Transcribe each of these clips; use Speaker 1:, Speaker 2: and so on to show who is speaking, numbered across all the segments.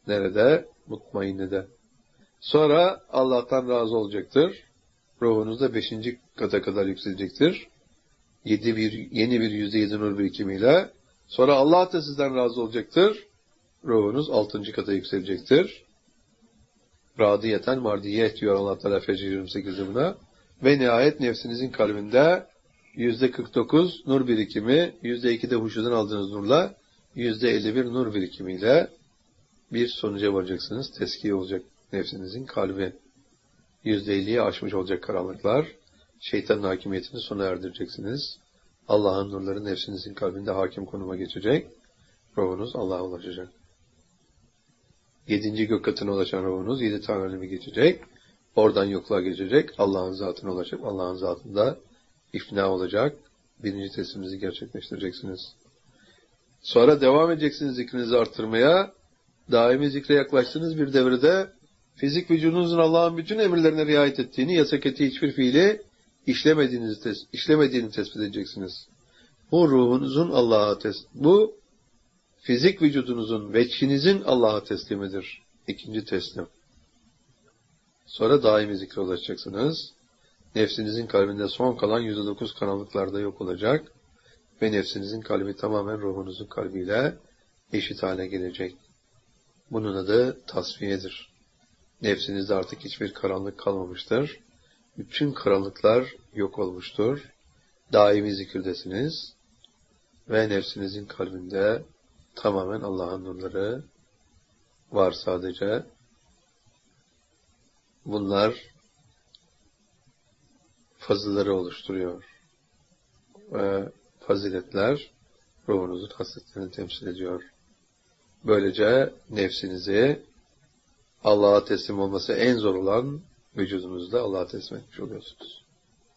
Speaker 1: Nerede? Mutmainnede. Sonra Allah'tan razı olacaktır. Ruhunuz da 5. kata kadar yükselecektir. Yeni bir %7 nur birikimiyle. Sonra Allah da sizden razı olacaktır. Ruhunuz 6. kata yükselecektir. Radiyeten mardiyet diyor Allah Teala Fecr 28'de buna. Ve nihayet nefsinizin kalbinde %49 nur birikimi, %2'de huşudan aldığınız nurla, %51 nur birikimiyle bir sonuca varacaksınız. Teskiye olacak nefsinizin kalbi. %50'ye aşmış olacak karanlıklar. Şeytanın hakimiyetini sona erdireceksiniz. Allah'ın nurları nefsinizin kalbinde hakim konuma geçecek. Ruhunuz Allah'a ulaşacak. 7. gök katına ulaşan ruhunuz 7 tane alemi geçecek. Oradan yokluğa geçecek. Allah'ın zatına ulaşıp Allah'ın zatında ifna olacak. 1. tesliminizi gerçekleştireceksiniz. Sonra devam edeceksiniz zikrinizi arttırmaya. Daimi zikre yaklaştığınız bir devrede fizik vücudunuzun Allah'ın bütün emirlerine riayet ettiğini, yasak ettiği hiçbir fiili işlemediğini tespit edeceksiniz. Bu ruhunuzun bu fizik vücudunuzun, veçhinizin Allah'a teslimidir. 2. teslim. Sonra daimi zikre ulaşacaksınız. Nefsinizin kalbinde son kalan %9 karanlıklarda yok olacak. Ve nefsinizin kalbi tamamen ruhunuzun kalbiyle eşit hale gelecek. Bunun adı tasfiyedir. Nefsinizde artık hiçbir karanlık kalmamıştır. Bütün karanlıklar yok olmuştur. Daimi zikirdesiniz. Ve nefsinizin kalbinde tamamen Allah'ın nurları var sadece. Bunlar fazılları oluşturuyor. Ve faziletler ruhunuzun hasletlerini temsil ediyor. Böylece nefsinizi Allah'a teslim olması en zor olan vücudunuzda Allah'a teslim etmiş oluyorsunuz.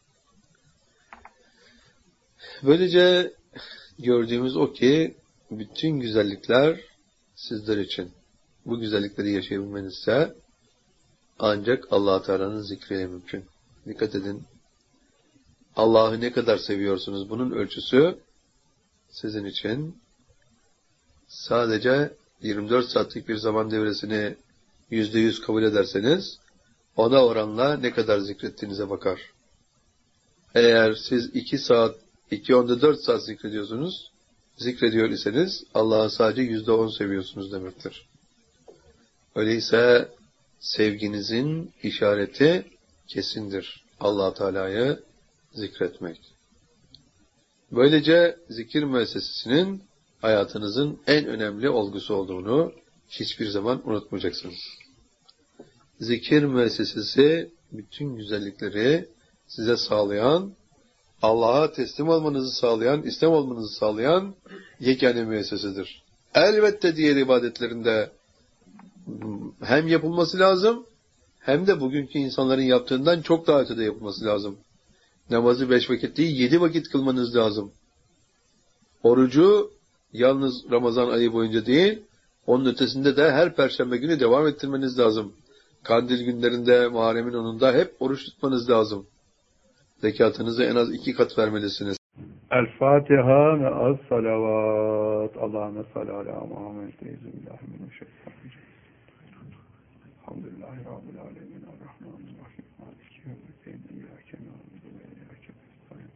Speaker 1: Böylece gördüğümüz o ki bütün güzellikler sizler için. Bu güzellikleri yaşayabilmenizse ancak Allah Teala'nın zikriyle mümkün. Dikkat edin. Allah'ı ne kadar seviyorsunuz? Bunun ölçüsü sizin için sadece 24 saatlik bir zaman devresini %100 kabul ederseniz ona oranla ne kadar zikrettiğinize bakar. Eğer siz 4 saat zikrediyor iseniz Allah'ı sadece %10 seviyorsunuz demektir. Öyleyse sevginizin işareti kesindir. Allah Teala'yı zikretmek. Böylece zikir müessesesinin hayatınızın en önemli olgusu olduğunu hiçbir zaman unutmayacaksınız. Zikir müessesesi bütün güzellikleri size sağlayan, Allah'a teslim olmanızı sağlayan, İslam olmanızı sağlayan yegane müessesedir. Elbette diğer ibadetlerinde hem yapılması lazım, hem de bugünkü insanların yaptığından çok daha ötede yapılması lazım. Namazı 5 vakit değil, 7 vakit kılmanız lazım. Orucu yalnız Ramazan ayı boyunca değil, onun ötesinde de her perşembe günü devam ettirmeniz lazım. Kandil günlerinde, Muharrem'in 10'unda hep oruç tutmanız lazım. Zekatınızı en az 2 kat vermelisiniz.
Speaker 2: El-Fatiha ve az-salavat. Allahümme salli ala Muhammed. Euzubillahimineşşeytanirracim. Elhamdülillahi Rabbil alemin. Errahmanirrahim. Maliki yevmiddin. İyyâke na'budu ve iyyâke nestaîn.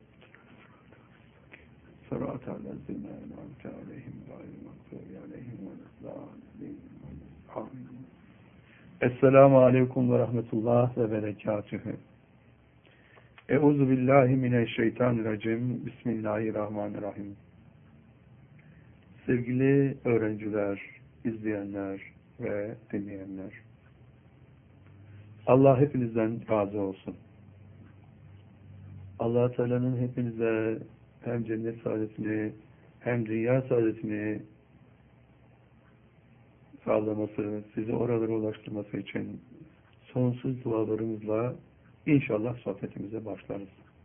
Speaker 2: Sıratal lezîne en'amte aleyhim gâyril mağdûbi aleyhim veleddâllîn. Amin. Esselamu aleyküm ve rahmetullah ve berekatühü. Euzubillahimineşşeytanirracim. Bismillahirrahmanirrahim. Sevgili öğrenciler, izleyenler ve dinleyenler. Allah hepinizden razı olsun. Allah Teala'nın hepinize hem cennet saadetini hem dünya saadetini sağlaması, sizi oralara ulaştırması için sonsuz dualarımızla İnşallah sohbetimize başlarız.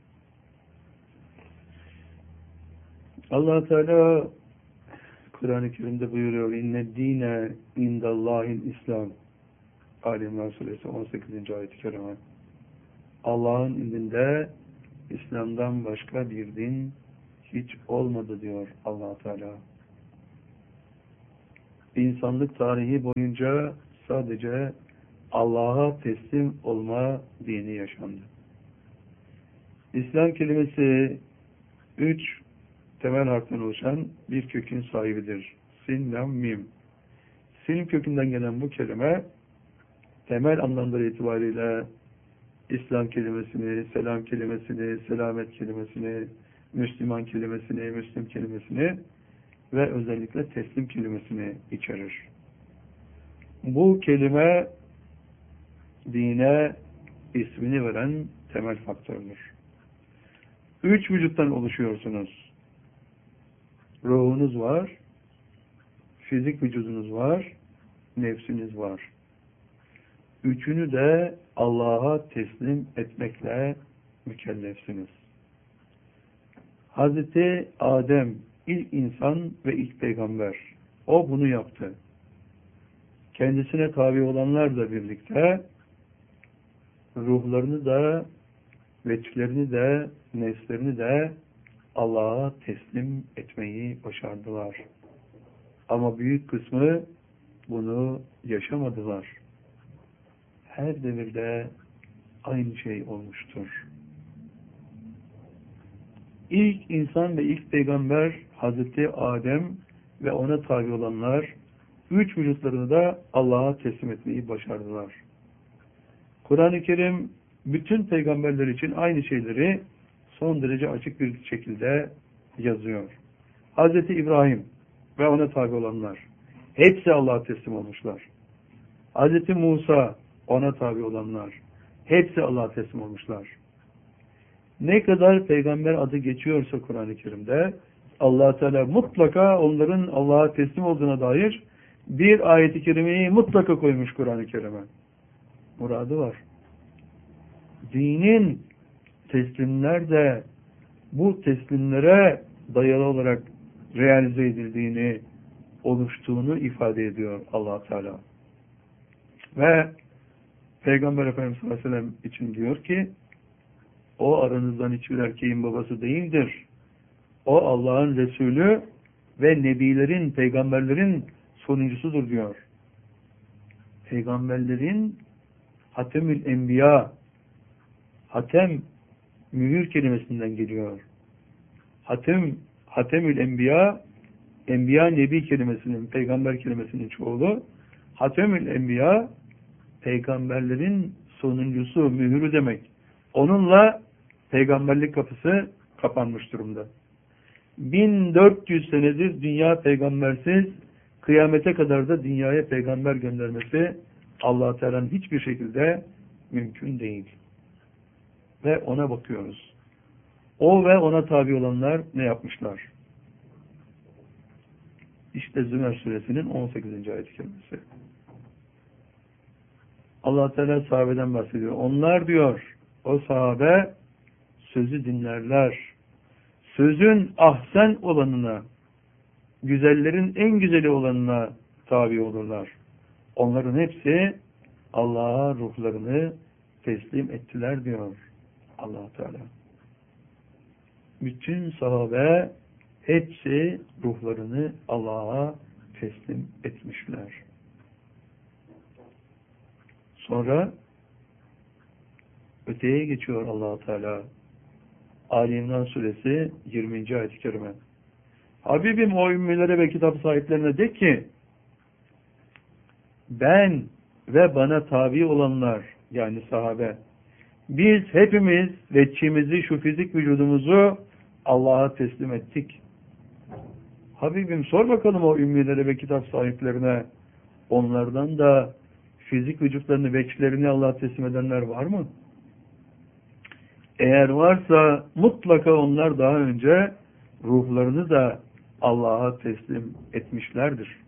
Speaker 2: Allah Teala Kur'an-ı Kerim'de buyuruyor: İnne dîne indallâhil İslam. Ali İmran Suresi 18. ayet-i kerime. Allah'ın indinde İslam'dan başka bir din hiç olmadı diyor Allah Teala. insanlık tarihi boyunca sadece Allah'a teslim olma dini yaşandı. İslam kelimesi 3 temel harften oluşan bir kökün sahibidir. Sin, lam, mim. Sin kökünden gelen bu kelime temel anlamları itibariyle İslam kelimesini, selam kelimesini, selamet kelimesini, Müslüman kelimesini, Müslim kelimesini ve özellikle teslim kelimesini içerir. Bu kelime dine ismini veren temel faktördür. 3 vücuttan oluşuyorsunuz. Ruhunuz var, fizik vücudunuz var, nefsiniz var. Üçünü de Allah'a teslim etmekle mükellefsiniz. Hazreti Adem ilk insan ve ilk peygamber. O bunu yaptı. Kendisine tabi olanlarla birlikte ruhlarını da, veçlerini de, nefslerini de Allah'a teslim etmeyi başardılar. Ama büyük kısmı bunu yaşamadılar. Her devirde aynı şey olmuştur. İlk insan ve ilk peygamber Hazreti Adem ve ona tabi olanlar 3 vücutlarını da Allah'a teslim etmeyi başardılar. Kur'an-ı Kerim bütün peygamberler için aynı şeyleri son derece açık bir şekilde yazıyor. Hazreti İbrahim ve ona tabi olanlar hepsi Allah'a teslim olmuşlar. Hazreti Musa, ona tabi olanlar hepsi Allah'a teslim olmuşlar. Ne kadar peygamber adı geçiyorsa Kur'an-ı Kerim'de Allah Teala mutlaka onların Allah'a teslim olduğuna dair bir ayet-i kerimeyi mutlaka koymuş Kur'an-ı Kerim'e. Muradı var. Dinin teslimler de bu teslimlere dayalı olarak realize edildiğini, oluştuğunu ifade ediyor Allah Teala. Ve Peygamber Efendimiz sallallahu aleyhi ve sellem için diyor ki o aranızdan hiçbir erkeğin babası değildir. O Allah'ın Resulü ve nebilerin, peygamberlerin sonuncusudur diyor. Peygamberlerin Hatemül Enbiya, Hatem mühür kelimesinden geliyor. Hatemül Enbiya, Enbiya Nebi kelimesinin, peygamber kelimesinin çoğulu. Hatemül Enbiya, peygamberlerin sonuncusu, mühürü demek. Onunla peygamberlik kapısı kapanmış durumda. 1400 senedir dünya peygambersiz, kıyamete kadar da dünyaya peygamber göndermesi Allah Teala'nın hiçbir şekilde mümkün değil. Ve ona bakıyoruz. O ve ona tabi olanlar ne yapmışlar? İşte Zümer suresinin 18. ayet-i kerimesi. Allah Teala sahabeden bahsediyor. Onlar diyor, o sahabe sözü dinlerler. Sözün ahsen olanına, güzellerin en güzeli olanına tabi olurlar. Onların hepsi Allah'a ruhlarını teslim ettiler diyor Allah Teala. Bütün sahabe hepsi ruhlarını Allah'a teslim etmişler. Sonra öteye geçiyor Allah Teala. Ali İmran suresi 20. ayet-i kerime. Habibim o ümmilere ve kitap sahiplerine de ki ben ve bana tabi olanlar yani sahabe biz hepimiz veçhimizi şu fizik vücudumuzu Allah'a teslim ettik. Habibim sor bakalım o ümmilere ve kitap sahiplerine onlardan da fizik vücutlarını veçhlerini Allah'a teslim edenler var mı? Eğer varsa mutlaka onlar daha önce ruhlarını da Allah'a teslim etmişlerdir.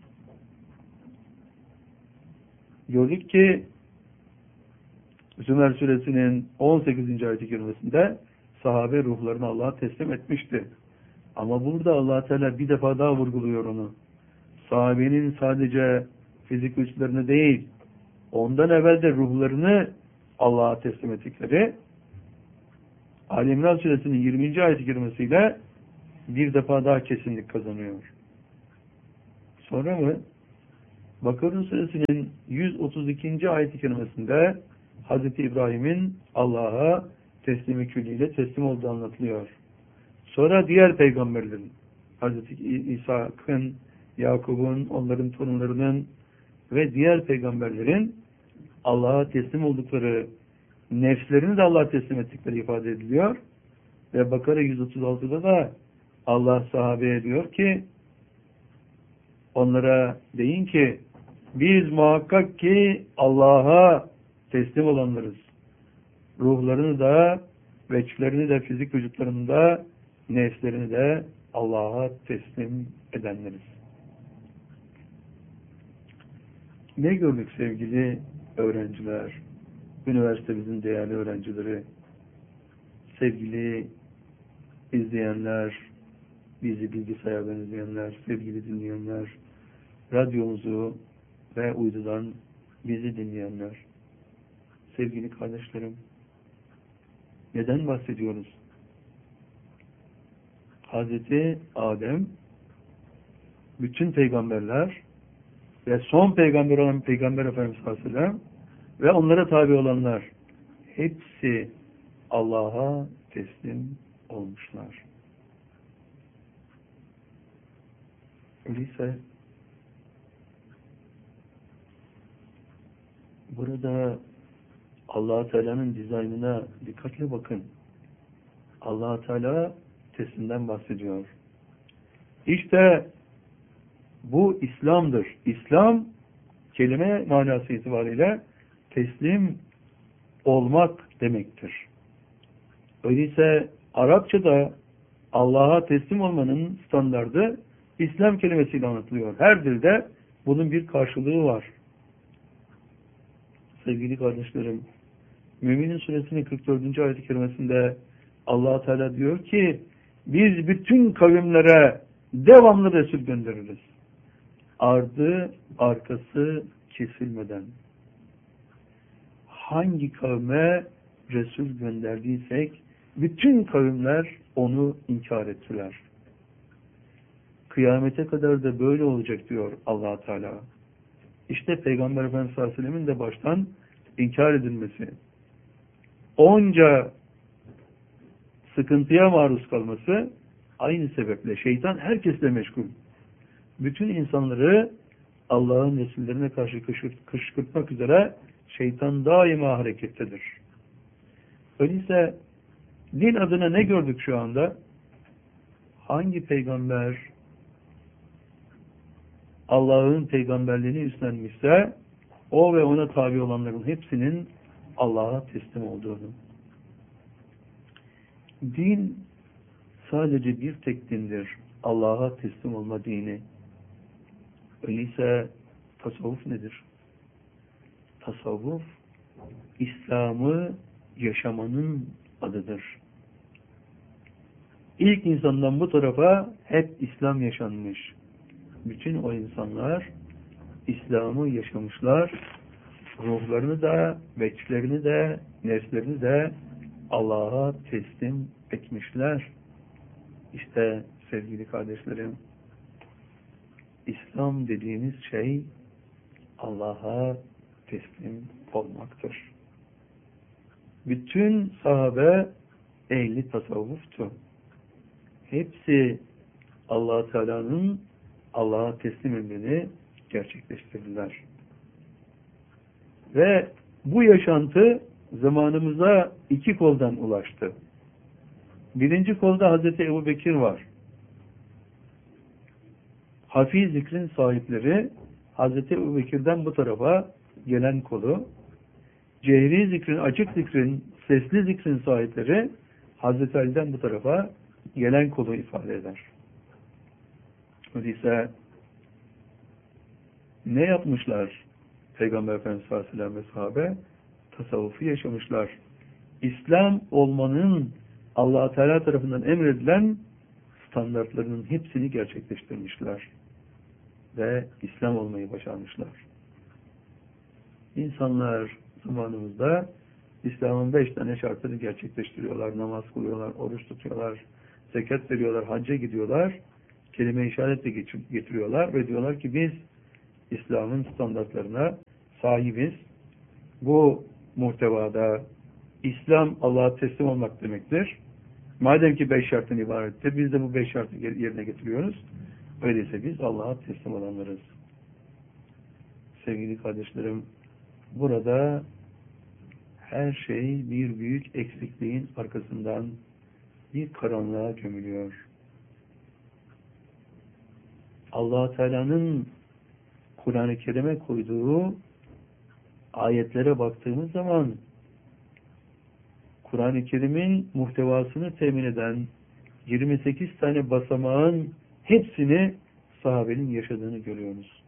Speaker 2: Gördük ki Zümer suresinin 18. ayet-i kerimesinde sahabe ruhlarını Allah'a teslim etmişti. Ama burada Allah Teala bir defa daha vurguluyor onu. Sahabenin sadece fizik vücutlarını değil, ondan evvel de ruhlarını Allah'a teslim ettikleri Ali İmran suresinin 20. ayet-i kerimesiyle bir defa daha kesinlik kazanıyor. Sonra mı? Bakara suresinin 132. ayet-i kerimesinde Hz. İbrahim'in Allah'a teslimi külliyle teslim olduğu anlatılıyor. Sonra diğer peygamberlerin, Hz. İshak'ın, Yakub'un, onların torunlarının ve diğer peygamberlerin Allah'a teslim oldukları, nefslerini de Allah'a teslim ettikleri ifade ediliyor. Ve Bakara 136'da da Allah sahabeye diyor ki, onlara deyin ki, biz muhakkak ki Allah'a teslim olanlarız. Ruhlarını da, veçlerini de, fizik vücutlarını da, nefslerini de Allah'a teslim edenleriz. Ne gördük sevgili öğrenciler, üniversitemizin değerli öğrencileri, sevgili izleyenler, bizi bilgisayardan izleyenler, sevgili dinleyenler, radyomuzu ve uydudan bizi dinleyenler, sevgili kardeşlerim, neden bahsediyoruz? Hazreti Adem, bütün peygamberler ve son peygamber olan Peygamber Efendimiz sallallahu aleyhi ve sellem ve onlara tabi olanlar hepsi Allah'a teslim olmuşlar. Öyleyse burada Allah-u Teala'nın dizaynına dikkatle bakın. Allah-u Teala teslimden bahsediyor. İşte bu İslam'dır. İslam kelime manası itibariyle teslim olmak demektir. Öyleyse Arapçada Allah'a teslim olmanın standardı İslam kelimesiyle anlatılıyor. Her dilde bunun bir karşılığı var. Sevgili kardeşlerim, Mü'minin suresinin 44. ayet-i kerimesinde Allah Teala diyor ki, biz bütün kavimlere devamlı Resul göndeririz. Ardı arkası kesilmeden. Hangi kavme Resul gönderdiysek bütün kavimler onu inkar ettiler. Kıyamete kadar da böyle olacak diyor Allah Teala. İşte Peygamber Efendimiz sallallahu aleyhi ve sellem'in de baştan inkar edilmesi, onca sıkıntıya maruz kalması aynı sebeple. Şeytan herkesle meşgul. Bütün insanları Allah'ın Resullerine karşı kışkırtmak üzere şeytan daima harekettedir. Öyleyse din adına ne gördük şu anda? Hangi peygamber Allah'ın peygamberliğini üstlenmişse o ve ona tabi olanların hepsinin Allah'a teslim olduğunu. Din sadece bir tek dindir. Allah'a teslim olma dini. Öyleyse tasavvuf nedir? Tasavvuf, İslam'ı yaşamanın adıdır. İlk insandan bu tarafa hep İslam yaşanmış. Bütün o insanlar İslam'ı yaşamışlar. Ruhlarını da, veçlerini de, nefslerini de Allah'a teslim etmişler. İşte sevgili kardeşlerim, İslam dediğimiz şey Allah'a teslim olmaktır. Bütün sahabe ehli tasavvuftu. Hepsi Allah Teala'nın Allah'a teslim emrini gerçekleştirdiler. Ve bu yaşantı zamanımıza iki koldan ulaştı. Birinci kolda Hazreti Ebubekir var. Hafi zikrin sahipleri Hazreti Ebubekir'den bu tarafa gelen kolu, cehri zikrin, açık zikrin, sesli zikrin sahipleri Hazreti Ali'den bu tarafa gelen kolu ifade eder. Öyleyse ne yapmışlar Peygamber Efendimiz sallallahu aleyhi ve sellem ve sahabe? Tasavvufu yaşamışlar. İslam olmanın Allah Teala tarafından emredilen standartlarının hepsini gerçekleştirmişler. Ve İslam olmayı başarmışlar. İnsanlar zamanımızda İslam'ın 5 tane şartını gerçekleştiriyorlar. Namaz kılıyorlar, oruç tutuyorlar, zekat veriyorlar, hacca gidiyorlar, kelime-i işaretle getiriyorlar ve diyorlar ki biz İslam'ın standartlarına sahibiz. Bu muhtevada İslam Allah'a teslim olmak demektir. Madem ki 5 şarttan ibarettir, biz de bu 5 şartı yerine getiriyoruz. Öyleyse biz Allah'a teslim olanlarız. Sevgili kardeşlerim, burada her şey bir büyük eksikliğin arkasından bir karanlığa gömülüyor. Allah Teala'nın Kur'an-ı Kerim'e koyduğu ayetlere baktığımız zaman Kur'an-ı Kerim'in muhtevasını temin eden 28 tane basamağın hepsini sahabenin yaşadığını görüyoruz.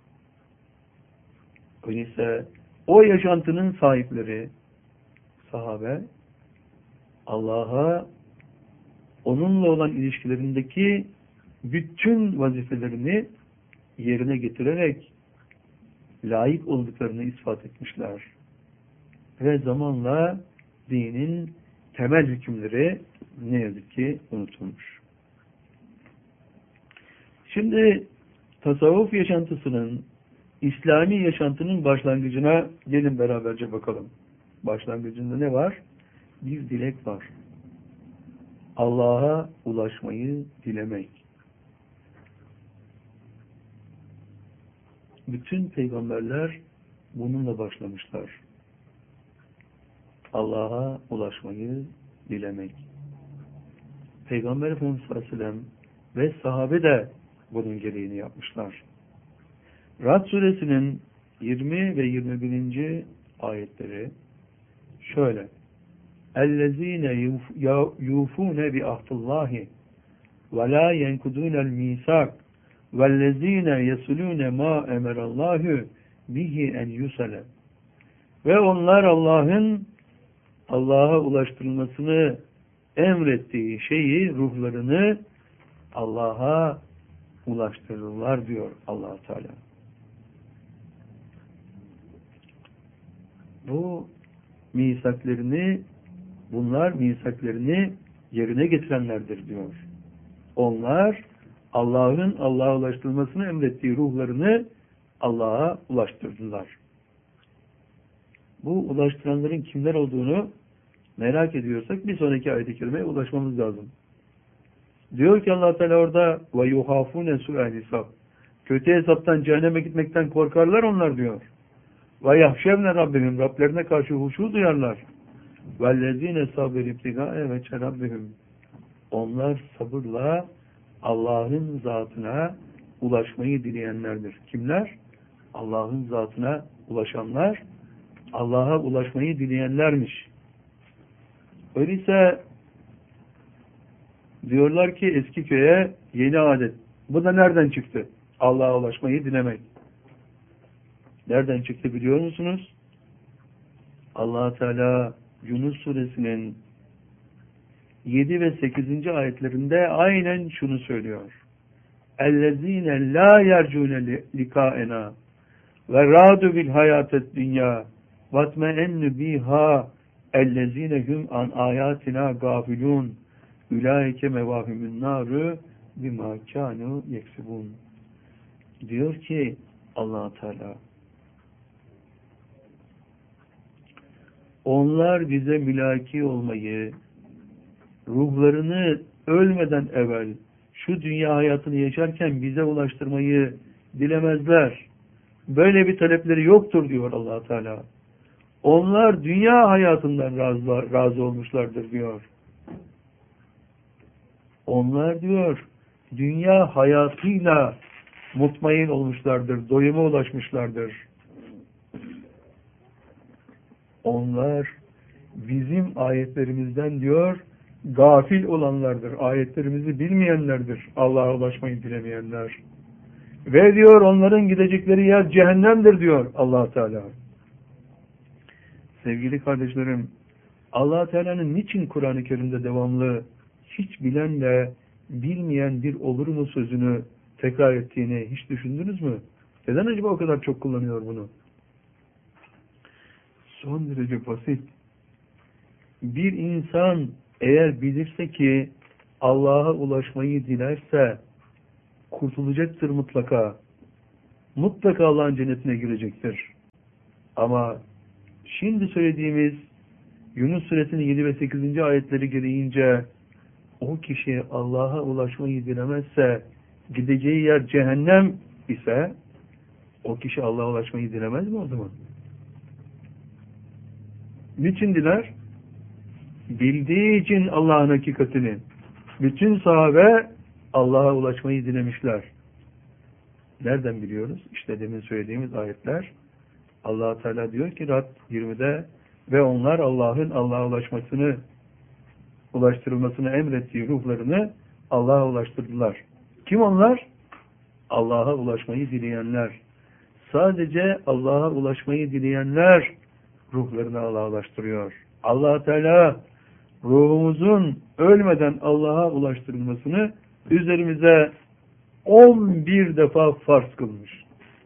Speaker 2: Öyleyse o yaşantının sahipleri sahabe Allah'a onunla olan ilişkilerindeki bütün vazifelerini yerine getirerek layık olduklarını ispat etmişler. Ve zamanla dinin temel hükümleri ne yazık ki unutulmuş. Şimdi tasavvuf yaşantısının, İslami yaşantının başlangıcına gelin beraberce bakalım. Başlangıcında ne var? Bir dilek var. Allah'a ulaşmayı dilemek. Bütün peygamberler bununla başlamışlar. Allah'a ulaşmayı dilemek. Peygamber Efendimiz sallallahu aleyhi ve sellem ve sahabe de bunun gereğini yapmışlar. Ra'd suresinin 20 ve 21. ayetleri şöyle: اَلَّذ۪ينَ يُوفُونَ بِعَهْدِ اللّٰهِ وَلَا يَنْكُدُونَ الْمِيثَاقَ وَالَّذ۪ينَ يَصِلُونَ مَا اَمَرَ اللّٰهُ بِهِ اَنْ يُسَلَ. Ve onlar Allah'a ulaştırılmasını emrettiği şeyi, ruhlarını Allah'a ulaştırırlar diyor Allah Teala. Bunlar misaklerini yerine getirenlerdir diyor. Onlar Allah'a ulaştırılmasını emrettiği ruhlarını Allah'a ulaştırdılar. Bu ulaştıranların kimler olduğunu merak ediyorsak bir sonraki ayet-i kerimeye ulaşmamız lazım. Diyor ki Allah Teala orada ve yuhafune su'el hesab. Kötü hesaptan, cehenneme gitmekten korkarlar onlar diyor. Ve yahşevne rabbihim, Rablerine karşı huşu duyarlar. Vellezine sabir ibtigâe ve çerabbihim. Onlar sabırla Allah'ın zatına ulaşmayı dileyenlerdir. Kimler? Allah'ın zatına ulaşanlar, Allah'a ulaşmayı dileyenlermiş. Öyleyse diyorlar ki eski köye yeni adet. Bu da nereden çıktı? Allah'a ulaşmayı dilemek. Nereden çıktı biliyor musunuz? Allah Teala Yunus suresinin 7 ve 8. ayetlerinde aynen şunu söylüyor. اَلَّذ۪ينَ لَا يَرْجُونَ لِقَاءَنَا وَرَادُوا بِالْحَيَاةِ الدُّنْيَا وَاتْمَئَنُّ بِهَا اَلَّذ۪ينَ هُمْ عَنْ آيَاتِنَا غَافِلُونَ اُولَٰئِكَ مَوَاهِمُ النَّارُ بِمَا كَانُوا يَكْسِبُونَ. Diyor ki Allah Teala, onlar bize mülaki olmayı, ruhlarını ölmeden evvel şu dünya hayatını yaşarken bize ulaştırmayı dilemezler. Böyle bir talepleri yoktur diyor Allah Teala. Onlar dünya hayatından razı olmuşlardır diyor. Onlar diyor dünya hayatıyla mutmain olmuşlardır, doyuma ulaşmışlardır. Onlar bizim ayetlerimizden diyor gafil olanlardır. Ayetlerimizi bilmeyenlerdir. Allah'a ulaşmayı dilemeyenler. Ve diyor onların gidecekleri yer cehennemdir diyor Allah Teala. Sevgili kardeşlerim, Allah Teala'nın niçin Kur'an-ı Kerim'de devamlı hiç bilenle bilmeyen bir olur mu sözünü tekrar ettiğini hiç düşündünüz mü? Neden acaba o kadar çok kullanıyor bunu? Son derece basit. Bir insan eğer bilirse ki Allah'a ulaşmayı dilerse kurtulacaktır mutlaka. mutlaka Allah'ın cennetine girecektir. Ama şimdi söylediğimiz Yunus suresinin 7 ve 8. ayetleri gereğince o kişi Allah'a ulaşmayı dilemezse, gideceği yer cehennem ise o kişi Allah'a ulaşmayı dilemez mi o zaman? Niçin diler? Bildiği için Allah'ın hakikatini. Bütün sahabe Allah'a ulaşmayı dilemişler. Nereden biliyoruz? İşte demin söylediğimiz ayetler. Allah Teala diyor ki Rad 20'de ve onlar Allah'ın Allah'a ulaştırılmasını emrettiği ruhlarını Allah'a ulaştırdılar. Kim onlar? Allah'a ulaşmayı dileyenler. Sadece Allah'a ulaşmayı dileyenler ruhlarını Allah'a ulaştırıyor. Allah Teala ruhumuzun ölmeden Allah'a ulaştırılmasını üzerimize 11 defa farz kılmış.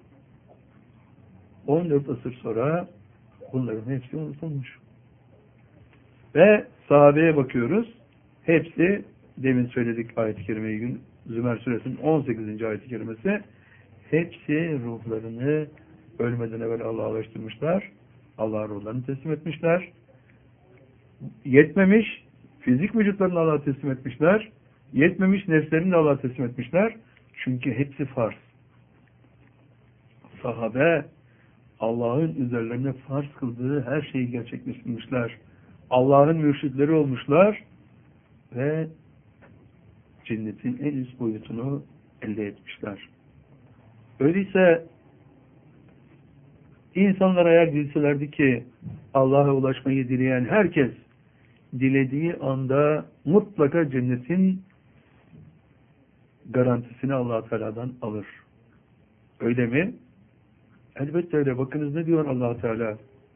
Speaker 2: 14 asır sonra bunların hepsi unutulmuş. Ve sahabeye bakıyoruz. Hepsi demin söyledik ayet-i kerimeyi Zümer suresinin 18. ayet-i kerimesi. Hepsi ruhlarını ölmeden evvel Allah'a ulaştırmışlar. Allah'a ruhlarını teslim etmişler. Yetmemiş, fizik vücutlarını Allah'a teslim etmişler. Yetmemiş, nefslerini de Allah'a teslim etmişler. Çünkü hepsi farz. Sahabe Allah'ın üzerlerine farz kıldığı her şeyi gerçekleştirmişler. Allah'ın mürşitleri olmuşlar ve cennetin en üst boyutunu elde etmişler. Öyleyse insanlar eğer bilselerdi ki Allah'a ulaşmayı dileyen herkes dilediği anda mutlaka cennetin garantisini Allah Teala'dan alır. Öyle mi? Elbette öyle. Bakınız ne diyor Allah Teala?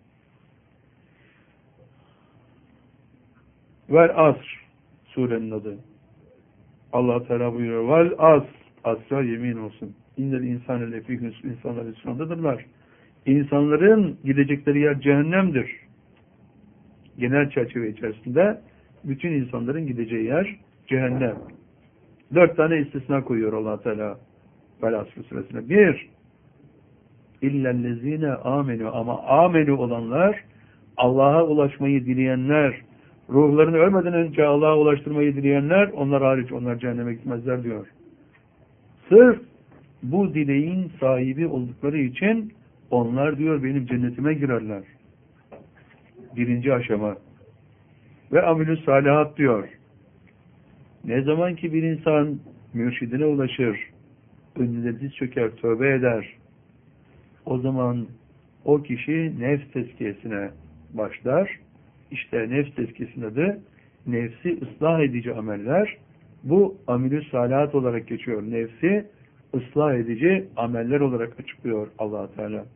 Speaker 2: Vel asr surenin adı. Allah Teala buyuruyor. Vel asr, asra yemin olsun. İnnel insane lefî husr, insanlar hüsrandadırlar. İnsanların gidecekleri yer cehennemdir. Genel çerçeve içerisinde bütün insanların gideceği yer cehennem. 4 tane istisna koyuyor Allah Teala Vel asr suresine. 1. İllellezine amenu, ama amenu olanlar, Allah'a ulaşmayı dileyenler, ruhlarını ölmeden önce Allah'a ulaştırmayı dileyenler, onlar hariç, onlar cehenneme gitmezler diyor. Sırf bu dileğin sahibi oldukları için onlar diyor benim cennetime girerler. 1. aşama. Ve amilü salihat diyor. Ne zaman ki bir insan mürşidine ulaşır, önüne diz çöker, tövbe eder, o zaman o kişi nefs tezkiyesine başlar. İşte nefs tezkiyesinin adı nefsi ıslah edici ameller. Bu amilü salihat olarak geçiyor. Nefsi ıslah edici ameller olarak açıklıyor Allah Teala.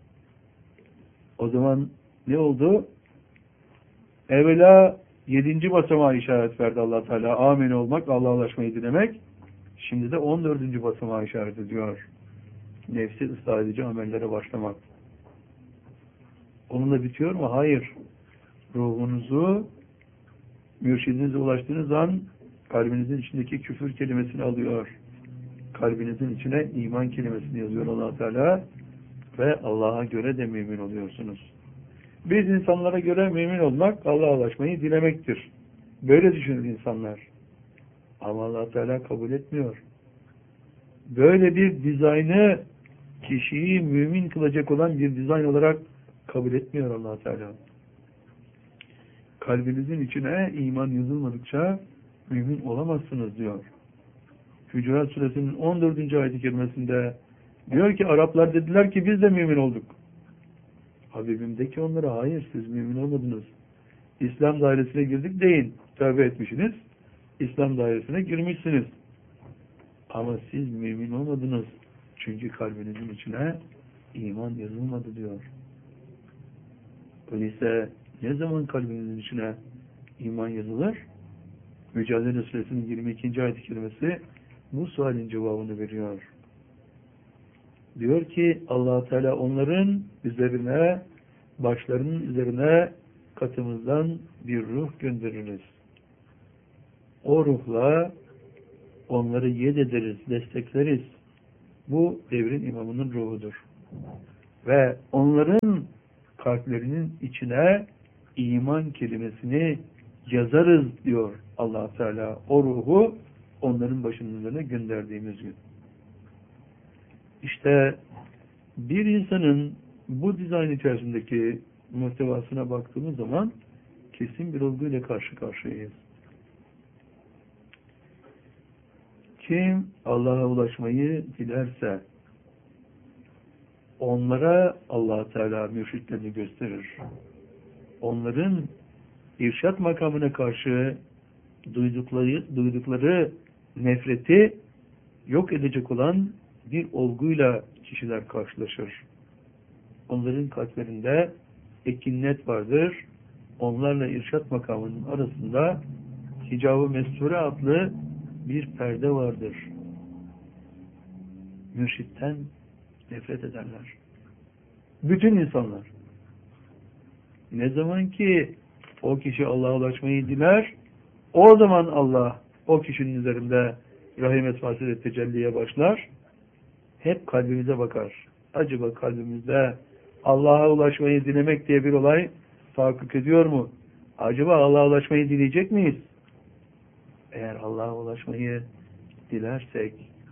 Speaker 2: O zaman ne oldu? Evvela 7. basamağa işaret verdi Allah Teala. Amin olmak, Allah'a ulaşmayı dilemek. Şimdi de 14. basamağa işaret ediyor. Nefsi ıslah edici amellere başlamak. Onunla bitiyor mu? Hayır. Ruhunuzu mürşidinize ulaştığınız an kalbinizin içindeki küfür kelimesini alıyor. Kalbinizin içine iman kelimesini yazıyor Allah Teala ve Allah'a göre de mümin oluyorsunuz. Biz insanlara göre mümin olmak, Allah'a ulaşmayı dilemektir. Böyle düşünür insanlar. Ama Allah Teala kabul etmiyor. Böyle bir dizaynı kişiyi mümin kılacak olan bir dizayn olarak kabul etmiyor Allah Teala. Kalbinizin içine iman yazılmadıkça mümin olamazsınız diyor. Hucurat suresinin 14. ayet-i kerimesinde diyor ki Araplar dediler ki biz de mümin olduk. Habibim de ki onlara hayır siz mümin olmadınız. İslam dairesine girdik deyin. Tövbe etmişsiniz. İslam dairesine girmişsiniz. Ama siz mümin olmadınız. Çünkü kalbinizin içine iman yazılmadı diyor. Öyleyse ne zaman kalbinizin içine iman yazılır? Mücadele Suresinin 22. ayet-i kerimesi bu sualin cevabını veriyor. Diyor ki Allah Teala onların üzerine, başlarının üzerine katımızdan bir ruh göndeririz. O ruhla onları yed ederiz, destekleriz. Bu devrin imamının ruhudur. Ve onların kalplerinin içine iman kelimesini yazarız diyor Allah Teala. O ruhu onların başlarına gönderdiğimiz gün. İşte bir insanın bu dizayn içerisindeki muhtevasına baktığımız zaman kesin bir olguyla karşı karşıyayız. Kim Allah'a ulaşmayı dilerse onlara Allah Teala mürşitlerini gösterir. Onların irşat makamına karşı duydukları nefreti yok edecek olan bir olguyla kişiler karşılaşır. Onların kalplerinde ekinnet vardır. Onlarla irşat makamının arasında hicab-ı mesture adlı bir perde vardır. Mürşitten nefret ederler. Bütün insanlar. Ne zaman ki o kişi Allah'a ulaşmayı diler, o zaman Allah o kişinin üzerinde rahim esmasıyla tecelliye başlar. Hep kalbimize bakar. Acaba kalbimizde Allah'a ulaşmayı dilemek diye bir olay tahakkuk ediyor mu? Acaba Allah'a ulaşmayı dileyecek miyiz? Eğer Allah'a ulaşmayı dilersek,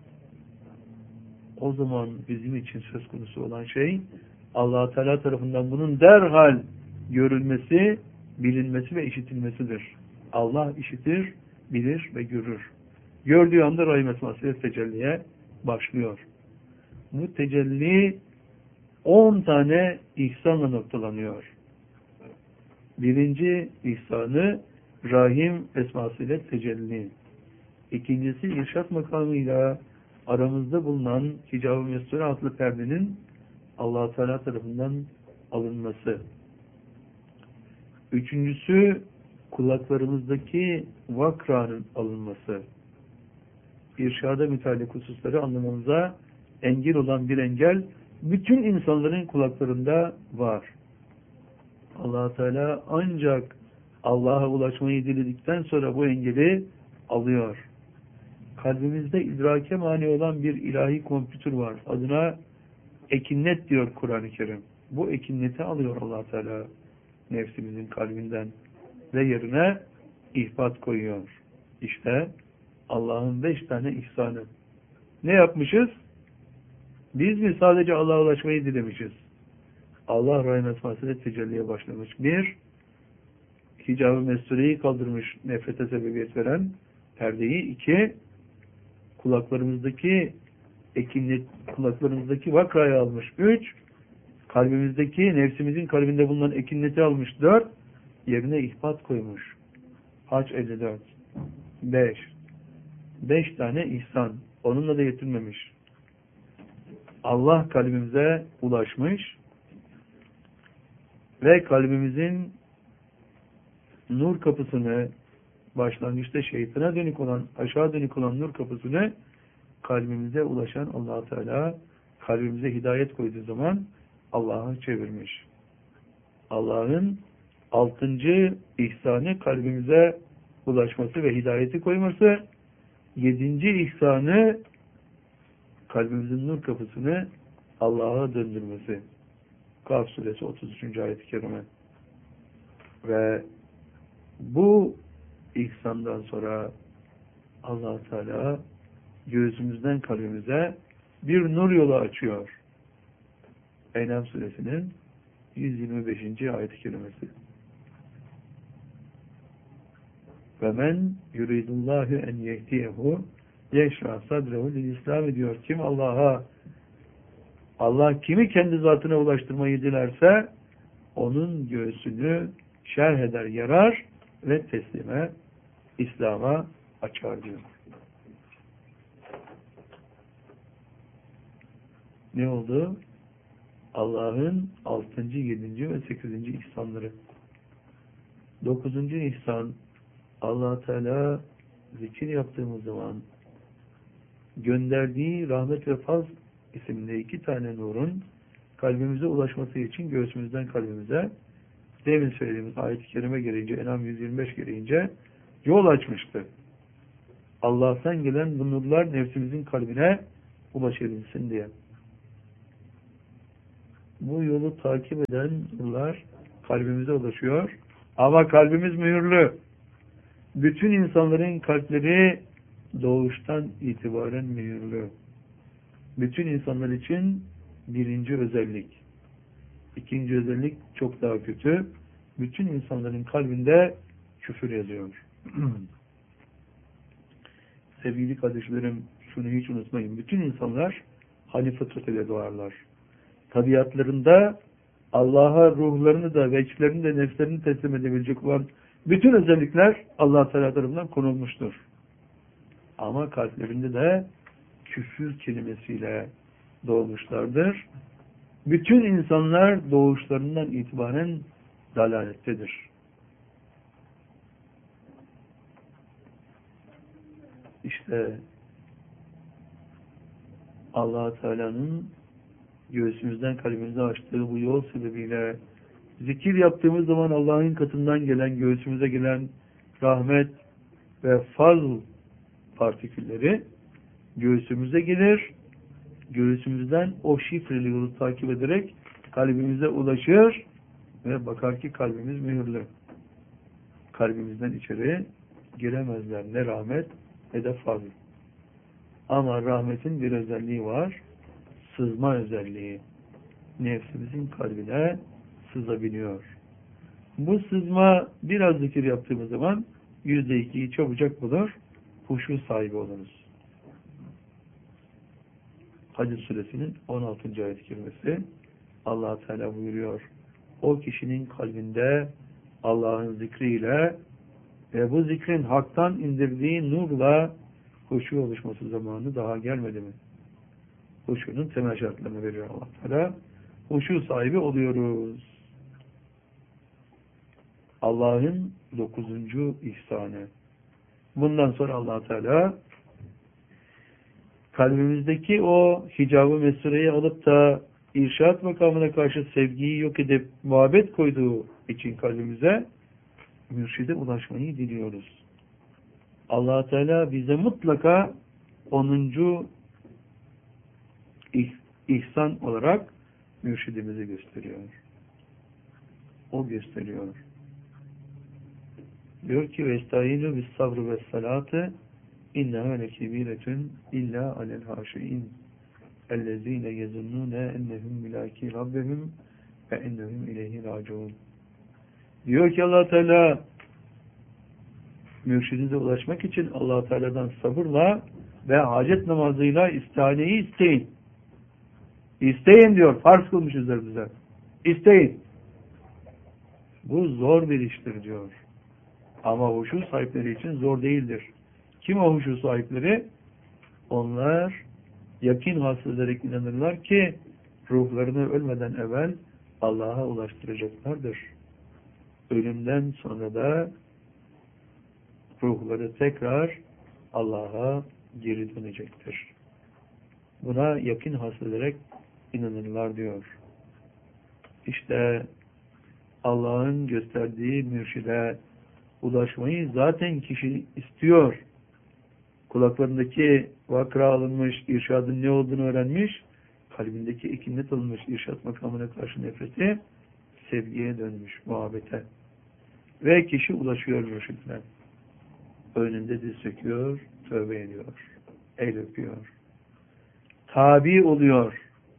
Speaker 2: o zaman bizim için söz konusu olan şey Allah Teala tarafından bunun derhal görülmesi, bilinmesi ve işitilmesidir. Allah işitir, bilir ve görür. Gördüğü anda rahim esmasıyla tecelliye başlıyor. Bu tecelli 10 tane ihsanla noktalanıyor. Birinci ihsanı rahim esmasıyla tecelli. İkincisi irşat makamıyla aramızda bulunan hicab-ı mesture adlı perdenin Allah Teala tarafından alınması. Üçüncüsü kulaklarımızdaki vakranın alınması. İrşada müteallik hususları anlamamıza engel olan bir engel bütün insanların kulaklarında var. Allah Teala ancak Allah'a ulaşmayı diledikten sonra bu engeli alıyor. Kalbimizde idrake mani olan bir ilahi kompütür var. Adına ekinnet diyor Kur'an-ı Kerim. Bu ekinneti alıyor Allah Teala nefsimizin kalbinden ve yerine ihbat koyuyor. İşte Allah'ın 5 tane ihsanı. Ne yapmışız? Biz mi sadece Allah'a ulaşmayı dilemişiz? Allah rahim esmasıyla tecelliye başlamış. Bir, hicab-ı mestureyi kaldırmış, nefrete sebebiyet veren perdeyi. İki, kulaklarımızdaki vakrayı almış. Üç, kalbimizdeki, nefsimizin kalbinde bulunan ekinneti almış. Dört, yerine ihbat koymuş. Hac 54. Beş tane ihsan. Onunla da yetinmemiş. Allah kalbimize ulaşmış ve kalbimizin nur kapısını, başlangıçta şeytana dönük olan, aşağı dönük olan nur kapısını kalbimize ulaşan Allah Teala kalbimize hidayet koyduğu zaman Allah'a çevirmiş. Allah'ın 6. ihsanı kalbimize ulaşması ve hidayeti koyması. 7. ihsanı kalbimizin nur kapısını Allah'a döndürmesi. Kaf suresi 33. ayet-i kerime. Ve bu ihsandan sonra Allah Teala göğsümüzden kalbimize bir nur yolu açıyor. En'am suresinin 125. ayet-i kerimesi. Ve men yuridullahu en yehdiyehu yeşra sadrehu lil İslam diyor. Kim Allah kimi kendi zatına ulaştırmayı dilerse onun göğsünü şerh eder, yarar ve teslime, İslam'a açar diyor. Ne oldu? Allah'ın 6., 7. ve 8. ihsanları. 9. ihsan, Allah Teala zikir yaptığımız zaman gönderdiği rahmet ve faz isimli 2 tane nurun kalbimize ulaşması için göğsümüzden kalbimize demin söylediğimiz ayet-i kerime gereğince, En'am 125 gereğince yol açmıştı. Allah'tan gelen bu nurlar nefsimizin kalbine ulaşabilsin diye. Bu yolu takip eden nurlar kalbimize ulaşıyor. Ama kalbimiz mühürlü. Bütün insanların kalpleri doğuştan itibaren mühürlü. Bütün insanlar için birinci özellik. İkinci özellik çok daha kötü. Bütün insanların kalbinde küfür yazıyor. Sevgili kardeşlerim, şunu hiç unutmayın. Bütün insanlar hani fıtrat ile doğarlar. Tabiatlarında Allah'a ruhlarını da ve içlerini de nefslerini teslim edebilecek olan bütün özellikler Allah Teala tarafından konulmuştur. Ama kalplerinde de küfür kelimesiyle doğmuşlardır. Bütün insanlar doğuşlarından itibaren dalalettedir. İşte Allah Teala'nın göğsümüzden kalbimize açtığı bu yol sebebiyle zikir yaptığımız zaman Allah'ın katından gelen, göğsümüze gelen rahmet ve fazl partikülleri göğsümüze gelir. Göğsümüzden o şifreli yolu takip ederek kalbimize ulaşır ve bakar ki kalbimiz mühürlü. Kalbimizden içeri giremezler ne rahmet ne de fazl. Ama rahmetin bir özelliği var. Sızma özelliği. Nefsimizin kalbine sızabiliyor. Bu sızma biraz zikir yaptığımız zaman %2'yi çabucak bulur, huşu sahibi oluruz. Hadis suresinin 16. ayet-i kerimesi Allah Teala buyuruyor. O kişinin kalbinde Allah'ın zikriyle ve bu zikrin haktan indirdiği nurla huşu oluşması zamanı daha gelmedi mi? Huşunun temel şartlarını veriyor Allah Teala. Huşu sahibi oluyoruz. Allah'ın 9. ihsanı. Bundan sonra Allah Teala kalbimizdeki o hicab-ı mesureyi alıp da irşat makamına karşı sevgiyi yok edip muhabbet koyduğu için kalbimize mürşide ulaşmayı diliyoruz. Allah Teala bize mutlaka 10. ihsan olarak mürşidimizi gösteriyor. O gösteriyor. Diyor ki vestayinu bis sabru ve salati inneha lekebiretun illa alel haşiin ellezine yezunnune ennehum milaki rabbihim ve ennehum ileyhi raciun. Diyor ki Allah Teala mürşidinize ulaşmak için Allah Teala'dan sabırla ve hacet namazıyla istihaneyi isteyin. İsteyin diyor. Farz kılmış üzerimize. İsteyin. Bu zor bir iştir diyor. Ama huşu sahipleri için zor değildir. Kim o huşu sahipleri? Onlar yakin hasıl ederek inanırlar ki ruhlarını ölmeden evvel Allah'a ulaştıracaklardır. Ölümden sonra da ruhları tekrar Allah'a geri dönecektir. Buna yakin hasıl ederek inanırlar diyor. İşte Allah'ın gösterdiği mürşide ulaşmayı zaten kişi istiyor. Kulaklarındaki vakra alınmış, irşadın ne olduğunu öğrenmiş, kalbindeki ekinlet alınmış irşad makamına karşı nefreti sevgiye dönmüş, muhabbete. Ve kişi ulaşıyor mürşidine. Önünde diz çöküyor, tövbe ediyor, el öpüyor. Tabi oluyor.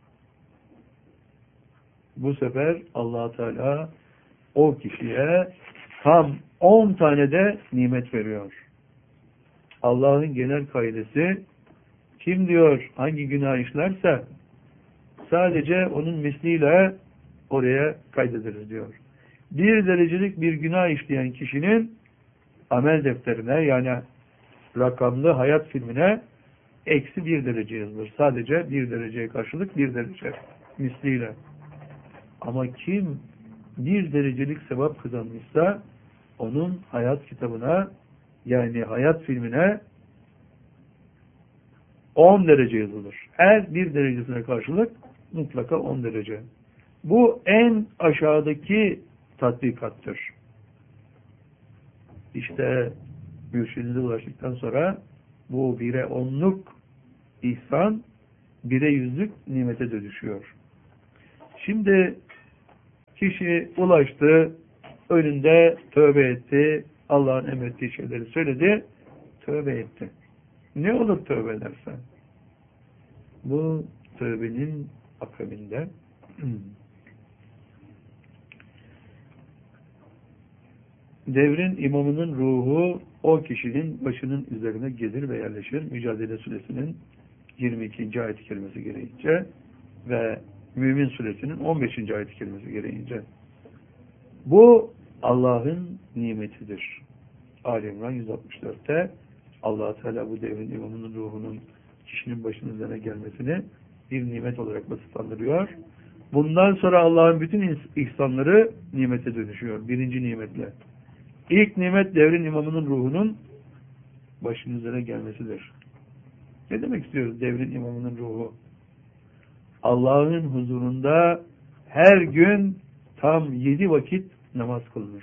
Speaker 2: Bu sefer Allah Teala o kişiye tam 10 tane de nimet veriyor. Allah'ın genel kaidesi kim diyor hangi günah işlerse sadece onun misliyle oraya kaydederiz diyor. 1 derecelik bir günah işleyen kişinin amel defterine yani rakamlı hayat filmine -1 derece yazılır. Sadece 1 dereceye karşılık 1 derece misliyle. Ama kim 1 derecelik sevap kazanmışsa onun hayat kitabına yani hayat filmine 10 derece yazılır. Her 1 derecesine karşılık mutlaka 10 derece. Bu en aşağıdaki tatbikattır. İşte mürşidinize ulaştıktan sonra bu 1'e 10'luk ihsan bire yüzlük nimete dönüşüyor. Şimdi kişi ulaştı, önünde tövbe etti, Allah'ın emrettiği şeyleri söyledi, tövbe etti. Ne olur tövbe edersen? Bu tövbenin akabinde devrin imamının ruhu o kişinin başının üzerine gelir ve yerleşir. Mücadele Suresinin 22. ayet-i kerimesi gereğince ve Mümin Suresinin 15. ayet-i kerimesi gereğince. Bu Allah'ın nimetidir. Ali İmran 164'te Allah Teala bu devrin imamının ruhunun kişinin başının üzerine gelmesini bir nimet olarak vasıflandırıyor. Bundan sonra Allah'ın bütün ihsanları nimete dönüşüyor. Birinci nimetle. İlk nimet devrin imamının ruhunun başının üzerine gelmesidir. Ne demek istiyoruz devrin imamının ruhu? Allah'ın huzurunda her gün tam 7 vakit namaz kılınır.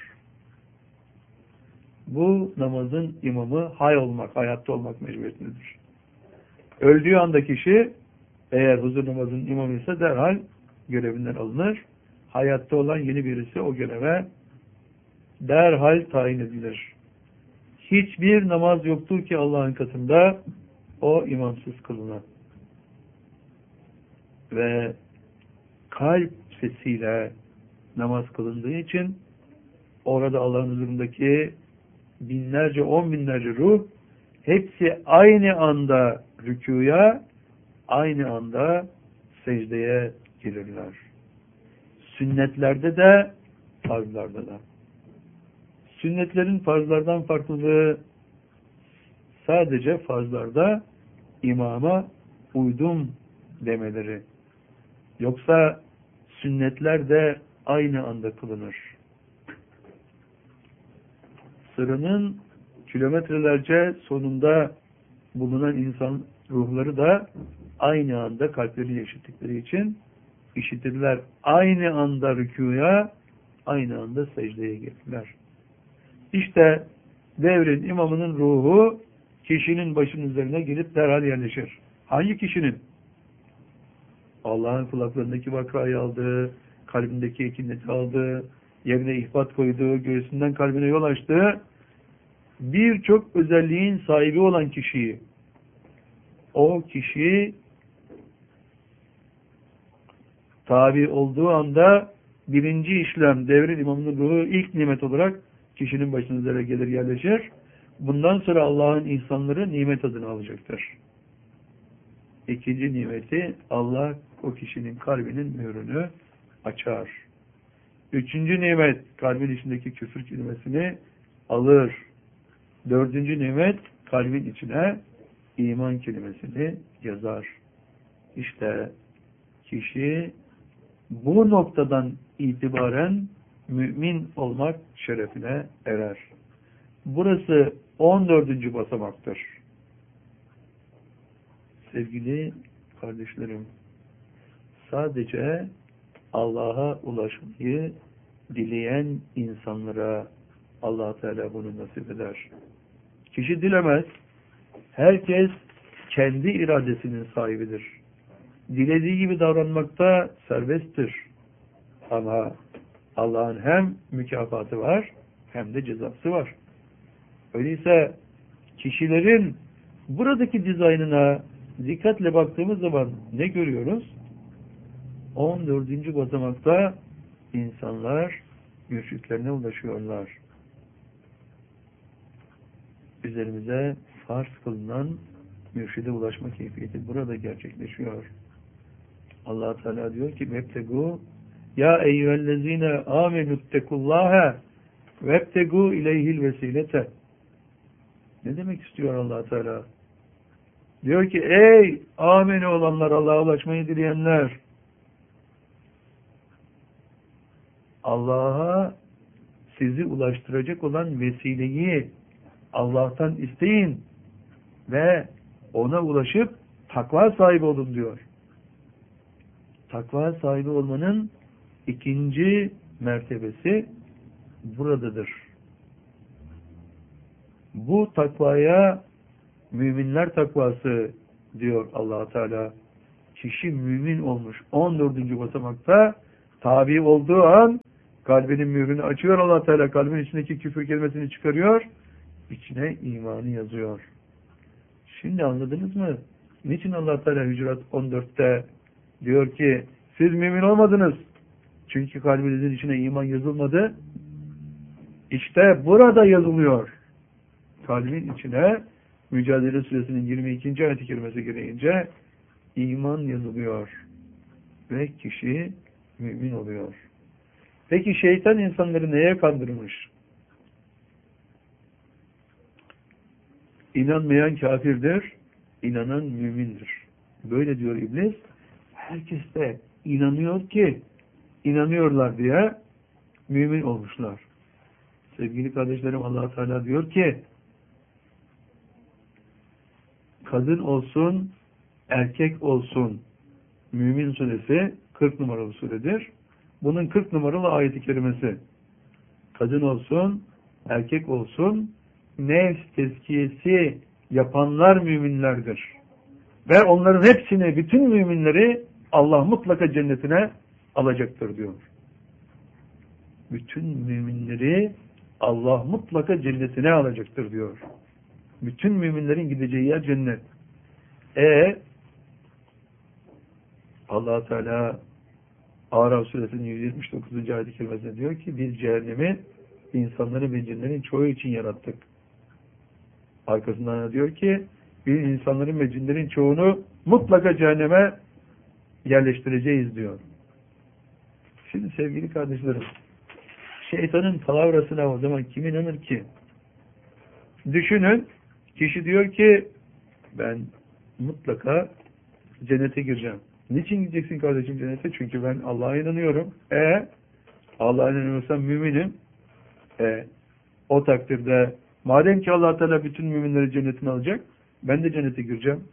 Speaker 2: Bu namazın imamı hayatta olmak mecburiyetindedir. Öldüğü anda kişi eğer huzur namazının imamı ise derhal görevinden alınır. Hayatta olan yeni birisi o göreve derhal tayin edilir. Hiçbir namaz yoktur ki Allah'ın katında o imamsız kılına. Ve kalp sesiyle namaz kılındığı için orada Allah'ın huzurundaki binlerce, 10 binlerce ruh hepsi aynı anda rükûya, aynı anda secdeye gelirler. Sünnetlerde de, farzlarda da. Sünnetlerin farzlardan farklılığı sadece farzlarda imama uydum demeleri. Yoksa sünnetler de aynı anda kılınır. Sıranın kilometrelerce sonunda bulunan insan ruhları da aynı anda kalpleriyle işittikleri için işitirler. Aynı anda rükûya, aynı anda secdeye gelirler. İşte devrin imamının ruhu kişinin başının üzerine gelip derhal yerleşir. Hangi kişinin? Allah'ın kulaklarındaki vakrayı aldı, kalbindeki ekineti aldı, yerine ihbat koydu, göğsünden kalbine yol açtı. Birçok özelliğin sahibi olan kişiyi, o kişi tabi olduğu anda birinci işlem devrin imamının ruhu ilk nimet olarak kişinin başının üzerine gelir yerleşir. Bundan sonra Allah'ın ihsanları nimet adını alacaktır. İkinci nimeti Allah o kişinin kalbinin mührünü açar. Üçüncü nimet kalbin içindeki küfür kelimesini alır. Dördüncü nimet kalbin içine iman kelimesini yazar. İşte kişi bu noktadan itibaren mümin olmak şerefine erer. Burası 14. basamaktır. Sevgili kardeşlerim, sadece Allah'a ulaşmayı dileyen insanlara Allah Teala bunu nasip eder. Kişi dilemez. Herkes kendi iradesinin sahibidir. Dilediği gibi davranmakta serbesttir. Ama Allah'ın hem mükafatı var hem de cezası var. Öyleyse kişilerin buradaki dizaynına dikkatle baktığımız zaman ne görüyoruz? 14. basamakta insanlar mürşitlerine ulaşıyorlar. Üzerimize farz kılınan mürşide ulaşma keyfiyeti burada gerçekleşiyor. Allah Teala diyor ki "Vebtegu ya eyyühellezine amenüttekullâhe vebtegu ileyhil vesilete." Ne demek istiyor Allah Teala? Diyor ki ey ameni olanlar, Allah'a ulaşmayı dileyenler, Allah'a sizi ulaştıracak olan vesileyi Allah'tan isteyin ve ona ulaşıp takva sahibi olun diyor. Takva sahibi olmanın ikinci mertebesi buradadır. Bu takvaya müminler takvası diyor Allah Teala. kişi mümin olmuş. 14. basamakta tabi olduğu an kalbinin mührünü açıyor Allah Teala. Kalbin içindeki küfür kelimesini çıkarıyor. İçine imanı yazıyor. Şimdi anladınız mı? Niçin Allah Teala Hücurat 14'te diyor ki siz mümin olmadınız. Çünkü kalbinizin içine iman yazılmadı. İşte burada yazılıyor. Kalbin içine Mücadele Suresinin 22. ayet-i kerimesi gereğince iman yazılıyor. Ve kişi mümin oluyor. Peki şeytan insanları neye kandırmış? İnanmayan kafirdir, inanan mümindir. Böyle diyor İblis. Herkes de inanıyor ki, inanıyorlar diye mümin olmuşlar. Sevgili kardeşlerim, Allah Teala diyor ki, kadın olsun, erkek olsun, Mümin suresi 40 numaralı suredir. Bunun 40 numaralı ayet-i kerimesi. Kadın olsun, erkek olsun, nefs tezkiyesi yapanlar müminlerdir. Ve onların hepsini, bütün müminleri Allah mutlaka cennetine alacaktır diyor. Bütün müminleri Allah mutlaka cennetine alacaktır diyor. Bütün müminlerin gideceği yer cennet. Allah Teala Araf suresinin 179. ayet-i kerimesinde diyor ki biz cehennemi insanların ve cinlerin çoğu için yarattık. Arkasından diyor ki biz insanların ve cinlerin çoğunu mutlaka cehenneme yerleştireceğiz diyor. Şimdi sevgili kardeşlerim, şeytanın palavrasına o zaman kim inanır ki? Düşünün, kişi diyor ki ben mutlaka cennete gireceğim. Niçin gideceksin kardeşim cennete? Çünkü ben Allah'a inanıyorum. Allah'a inanıyorsam müminim. O takdirde madem ki Allah Teala bütün müminleri cennetine alacak, ben de cennete gireceğim.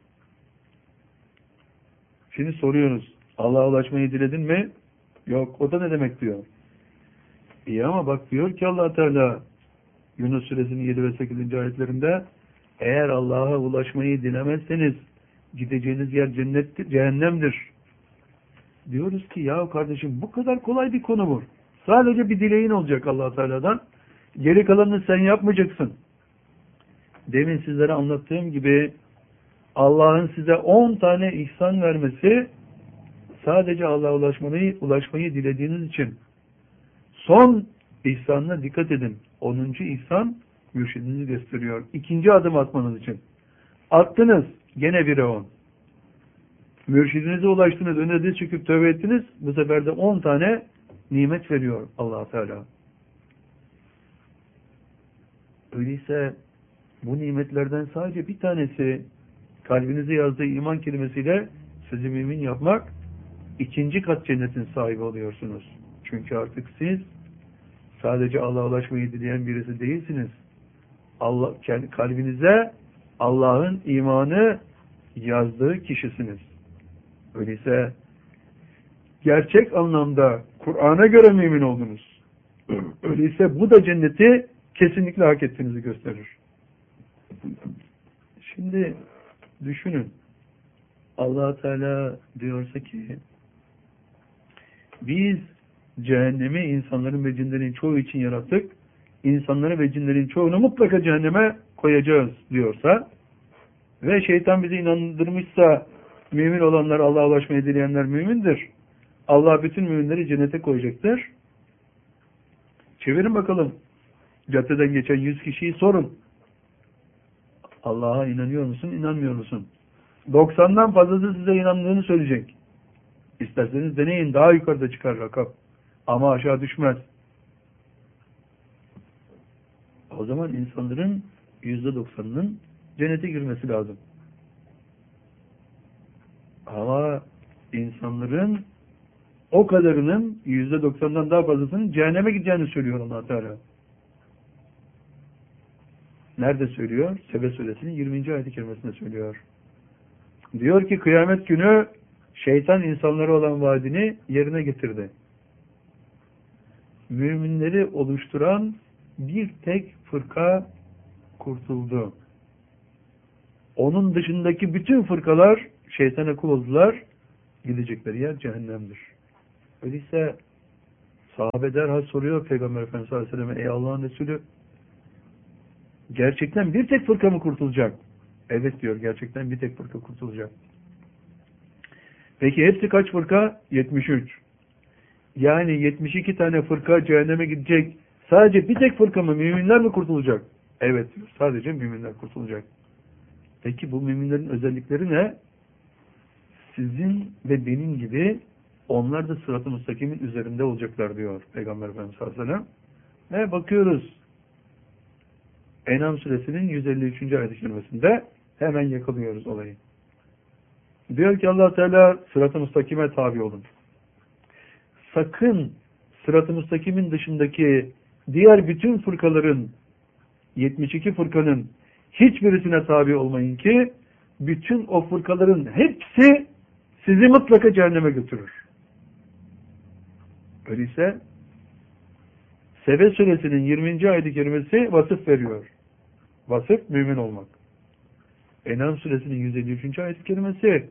Speaker 2: Şimdi soruyoruz. Allah'a ulaşmayı diledin mi? Yok. O da ne demek diyor. İyi ama bak diyor ki Allah Teala Yunus suresinin 7 ve 8. ayetlerinde eğer Allah'a ulaşmayı dilemezseniz gideceğiniz yer cennettir, cehennemdir. Diyoruz ki ya kardeşim bu kadar kolay bir konu bu. Sadece bir dileğin olacak Allah Teala'dan. Geri kalanını sen yapmayacaksın. Demin sizlere anlattığım gibi Allah'ın size 10 tane ihsan vermesi sadece Allah'a ulaşmayı dilediğiniz için. Son ihsanına dikkat edin. 10. ihsan mürşidinizi gösteriyor. 2. adım atmanız için. Attınız. Gene 1'e 10. Mürşidinize ulaştınız. Önüne diz çöküp tövbe ettiniz. Bu sefer de 10 tane nimet veriyor Allah Teala. Öyleyse bu nimetlerden sadece bir tanesi kalbinize yazdığı iman kelimesiyle sizi mümin yapmak, 2. kat cennetin sahibi oluyorsunuz. Çünkü artık siz sadece Allah'a ulaşmayı dileyen birisi değilsiniz. Kalbinize Allah'ın imanı yazdığı kişisiniz. Öyleyse gerçek anlamda Kur'an'a göre mümin oldunuz. Öyleyse bu da cenneti kesinlikle hak ettiğinizi gösterir. Şimdi düşünün. Allah Teala diyorsa ki biz cehennemi insanların ve cinlerin çoğu için yarattık. İnsanları ve cinlerin çoğunu mutlaka cehenneme koyacağız diyorsa ve şeytan bizi inandırmışsa mümin olanlar, Allah'a ulaşmayı dileyenler mümindir. Allah bütün müminleri cennete koyacaktır. Çevirin bakalım. Caddeden geçen 100 kişiyi sorun. Allah'a inanıyor musun, inanmıyor musun? 90'dan fazlası size inandığını söyleyecek. İsterseniz deneyin, daha yukarıda çıkar rakam. Ama aşağı düşmez. O zaman insanların %90'ının cennete girmesi lazım. Ama insanların o kadarının %90'dan daha fazlasının cehenneme gideceğini söylüyor Allah Teala. Nerede söylüyor? Sebe suresinin 20. ayet-i kerimesinde söylüyor. Diyor ki kıyamet günü şeytan insanlara olan vaadini yerine getirdi. Müminleri oluşturan bir tek fırka kurtuldu. Onun dışındaki bütün fırkalar şeytana kul oldular, gidecekleri yer cehennemdir. Öyleyse sahabe derhal soruyor Peygamber Efendimiz sallallahu aleyhi ve sellem, ey Allah'ın Resulü, gerçekten bir tek fırka mı kurtulacak? Evet diyor, gerçekten bir tek fırka kurtulacak. Peki hepsi kaç fırka? 73. Yani 72 tane fırka cehenneme gidecek. Sadece bir tek fırka mı? Müminler mi kurtulacak? Evet diyor, sadece müminler kurtulacak. Peki bu müminlerin özellikleri ne? Sizin ve benim gibi onlar da sırat-ı müstakimin üzerinde olacaklar diyor Peygamber Efendimiz sallallahu aleyhi ve sellem. Ve bakıyoruz En'am suresinin 153. ayet-i kerimesinde hemen yakalıyoruz olayı. Diyor ki Allah Teala sırat-ı müstakime tabi olun. Sakın sırat-ı müstakimin dışındaki diğer bütün fırkaların 72 fırkanın hiçbirisine tabi olmayın ki bütün o fırkaların hepsi sizi mutlaka cehenneme götürür. Öyleyse Sebe suresinin 20. ayet-i kerimesi vasıf veriyor. Vasıf mümin olmak. En'am suresinin 153. ayet-i kerimesi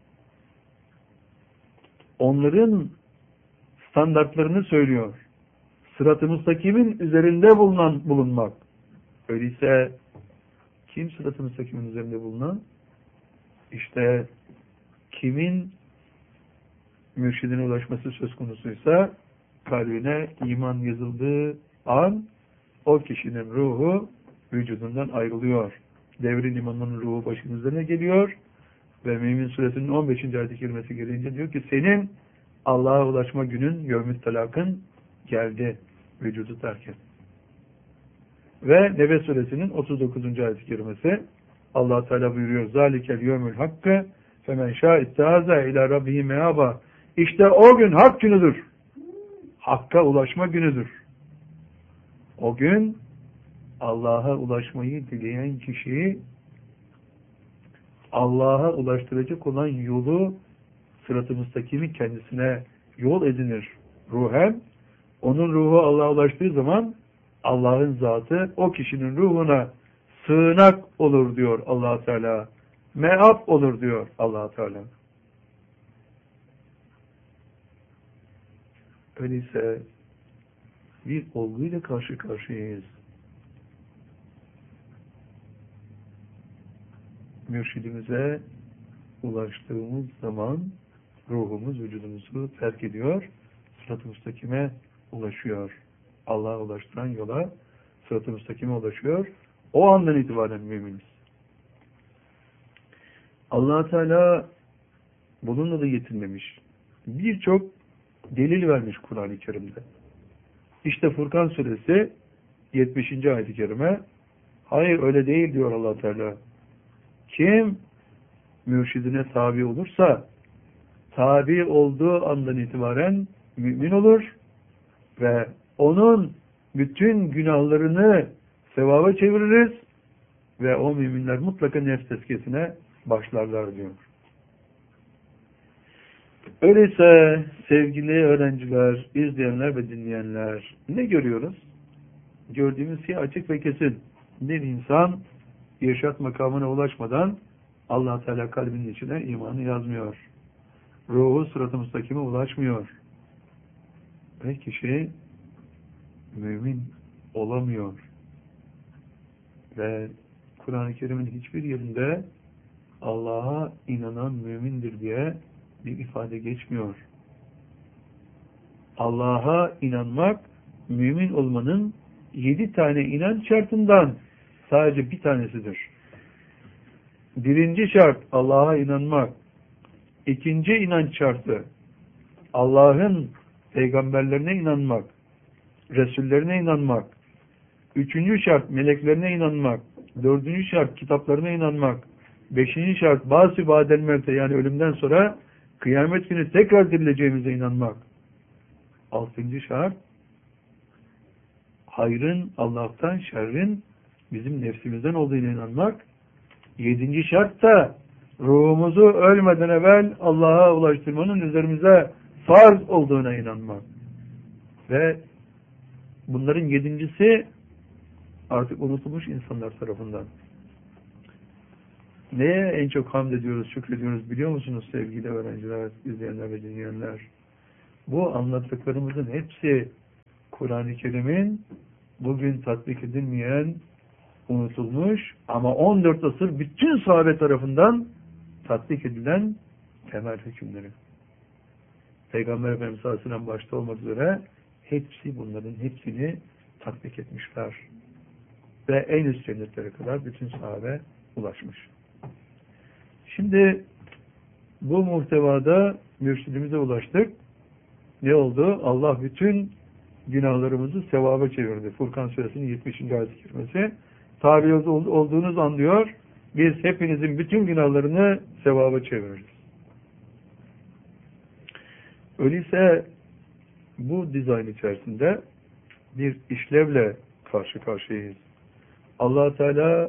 Speaker 2: onların standartlarını söylüyor. Sırat-ı müstakimin üzerinde bulunmak. Öyleyse kim sırat-ı müstakimin üzerinde bulunan? İşte kimin mürşidine ulaşması söz konusuysa kalbine iman yazıldığı an o kişinin ruhu vücudundan ayrılıyor. Devrin imanının ruhu başının üzerine geliyor ve Mümin suresinin 15. ayet-i kerimesi gelince diyor ki senin Allah'a ulaşma günün yevmü't talakın geldi. Vücudu terk et. Ve Nebe suresinin 39. ayet-i kerimesi Allah Teala buyuruyor zalikel yevmül hakkı femen şâ ittehâza ilâ rabbihi meâba. İşte o gün hak günüdür. Hakka ulaşma günüdür. O gün Allah'a ulaşmayı dileyen kişi Allah'a ulaştıracak olan yolu sırat-ı müstakimi kendisine yol edinir. Ruhen onun ruhu Allah'a ulaştığı zaman Allah'ın zatı o kişinin ruhuna sığınak olur diyor Allah Teala. Meab olur diyor Allah Teala. Öyleyse bir olguyla karşı karşıyayız. Mürşidimize ulaştığımız zaman ruhumuz vücudumuzu terk ediyor. Sırat-ı müstakime ulaşıyor. Allah'a ulaştıran yola sırat-ı müstakime ulaşıyor. O andan itibaren müminiz. Allah Teala bununla da yetinmemiş. Birçok delil vermiş Kur'an-ı Kerim'de. İşte Furkan suresi 70. ayet-i kerime hayır öyle değil diyor Allah Teala. Kim mürşidine tabi olursa tabi olduğu andan itibaren mümin olur ve onun bütün günahlarını sevaba çeviririz ve o müminler mutlaka nefs tezkiyesine başlarlar diyor. Öyleyse sevgili öğrenciler, izleyenler ve dinleyenler ne görüyoruz? Gördüğümüz şey açık ve kesin. Bir insan irşat makamına ulaşmadan Allah Teala kalbinin içine imanı yazmıyor. Ruhu sırat-ı müstakime ulaşmıyor. Ve kişi mümin olamıyor. Ve Kur'an-ı Kerim'in hiçbir yerinde Allah'a inanan mümindir diye bir ifade geçmiyor. Allah'a inanmak, mümin olmanın 7 tane inanç şartından sadece bir tanesidir. Birinci şart Allah'a inanmak. İkinci inanç şartı Allah'ın peygamberlerine inanmak, Resullerine inanmak. Üçüncü şart meleklerine inanmak. Dördüncü şart kitaplarına inanmak. Beşinci şart bâs-ı ba'del mevte yani ölümden sonra kıyamet günü tekrar dirileceğimize inanmak. Altıncı şart hayrın Allah'tan, şerrin bizim nefsimizden olduğuna inanmak. Yedinci şart da ruhumuzu ölmeden evvel Allah'a ulaştırmanın üzerimize farz olduğuna inanmak. Ve bunların yedincisi artık unutulmuş insanlar tarafından. Neye en çok hamd ediyoruz, şükrediyoruz biliyor musunuz sevgili öğrenciler, izleyenler ve dinleyenler? Bu anlattıklarımızın hepsi Kur'an-ı Kerim'in bugün tatbik edilmeyen, unutulmuş ama 14 asır bütün sahabe tarafından tatbik edilen temel hükümleri. Peygamber Efendimiz sallallahu aleyhi ve sellem başta olmak üzere bunların hepsini tatbik etmişler. Ve en üst cennetlere kadar bütün sahabe ulaşmış. Şimdi bu muhtevada mürşidimize ulaştık. Ne oldu? Allah bütün günahlarımızı sevaba çevirdi. Furkan Suresinin 70. ayet-i kerimesi. Tabi olduğunuz anlıyor. Biz hepinizin bütün günahlarını sevaba çeviririz. Öyleyse bu dizayn içerisinde bir işlevle karşı karşıyayız. Allah Teala